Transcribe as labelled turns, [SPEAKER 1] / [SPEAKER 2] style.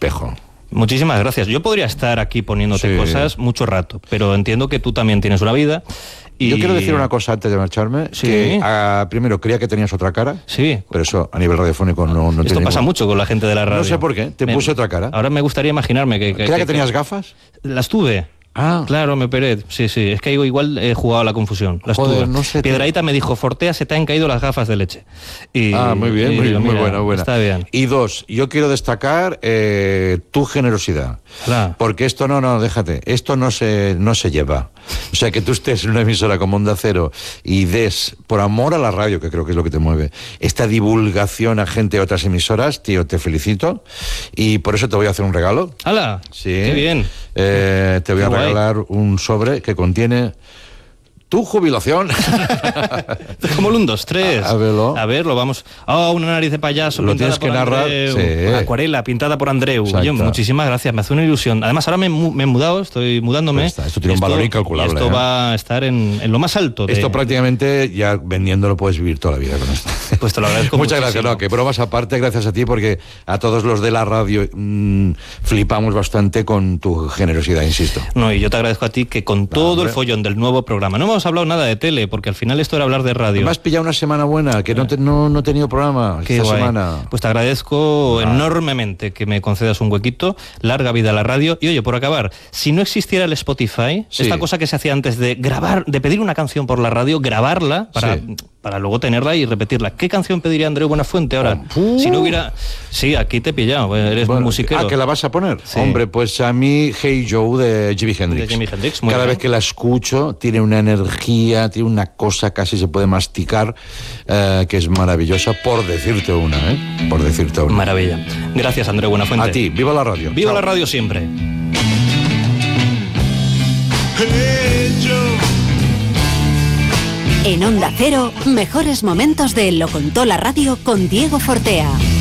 [SPEAKER 1] espejo.
[SPEAKER 2] Muchísimas gracias. Yo podría estar aquí poniéndote cosas mucho rato, pero entiendo que tú también tienes una vida. Y...
[SPEAKER 1] Yo quiero decir una cosa antes de marcharme, que primero creía que tenías otra cara, pero eso a nivel radiofónico no
[SPEAKER 2] Esto pasa mucho con la gente de la radio.
[SPEAKER 1] No sé por qué, puse otra cara.
[SPEAKER 2] Ahora me gustaría imaginarme que...
[SPEAKER 1] ¿Creía que tenías gafas?
[SPEAKER 2] Las tuve. Claro, me operé. Sí, es que igual he jugado a la confusión. Las tuve. No sé, Piedrahíta me dijo, Fortea, se te han caído las gafas de leche.
[SPEAKER 1] Muy bien, muy buena.
[SPEAKER 2] Está bien.
[SPEAKER 1] Y dos, yo quiero destacar tu generosidad.
[SPEAKER 2] Claro.
[SPEAKER 1] Porque esto déjate, esto no se lleva. O sea, que tú estés en una emisora como Onda Cero y des, por amor a la radio, que creo que es lo que te mueve, esta divulgación a gente de otras emisoras, tío, te felicito. Y por eso te voy a hacer un regalo.
[SPEAKER 2] ¡Hala!
[SPEAKER 1] Sí.
[SPEAKER 2] ¡Qué bien!
[SPEAKER 1] Te voy a regalar un sobre que contiene tu jubilación.
[SPEAKER 2] Como el 1, 2, 3.
[SPEAKER 1] A
[SPEAKER 2] verlo, vamos. Una nariz de payaso.
[SPEAKER 1] Lo tienes que narrar.
[SPEAKER 2] Acuarela, pintada por Andreu. Oye, muchísimas gracias, me hace una ilusión. Además, ahora me he mudado, estoy mudándome.
[SPEAKER 1] Esto tiene un valor incalculable.
[SPEAKER 2] Esto va a estar en lo más alto.
[SPEAKER 1] Esto prácticamente, ya vendiéndolo, puedes vivir toda la vida con esto.
[SPEAKER 2] Pues te lo agradezco
[SPEAKER 1] Muchas gracias, que bromas aparte, gracias a ti, porque a todos los de la radio flipamos bastante con tu generosidad, insisto.
[SPEAKER 2] Y yo te agradezco a ti que con todo el follón del nuevo programa, no hemos hablado nada de tele, porque al final esto era hablar de radio.
[SPEAKER 1] Me has pillado una semana buena, que no he tenido programa esta semana.
[SPEAKER 2] Pues te agradezco enormemente que me concedas un huequito, larga vida a la radio. Y oye, por acabar, si no existiera el Spotify, esta cosa que se hacía antes de grabar, de pedir una canción por la radio, grabarla para luego tenerla y repetirla. ¿Qué canción pediría Andreu Buenafuente ahora? Si no hubiera... Sí, aquí te he pillado, eres muy musiquero.
[SPEAKER 1] ¿Que la vas a poner? Sí. Hombre, pues a mí Hey Joe de Jimi Hendrix. Cada vez que la escucho tiene una energía, tiene una cosa, casi se puede masticar, que es maravillosa, por decirte una.
[SPEAKER 2] Maravilla. Gracias, Andreu Buenafuente.
[SPEAKER 1] A ti, viva la radio.
[SPEAKER 2] Viva la radio siempre.
[SPEAKER 3] En Onda Cero, mejores momentos de Lo Contó la Radio con Diego Fortea.